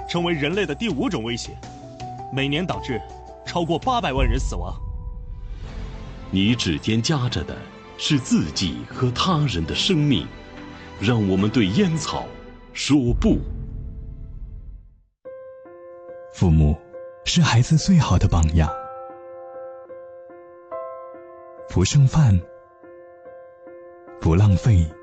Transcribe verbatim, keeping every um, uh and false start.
成为人类的第五种威胁，每年导致超过八百万人死亡。 你指尖夹着的是自己和他人的生命，让我们对烟草说不。 父母是孩子最好的榜样，不剩饭，不浪费，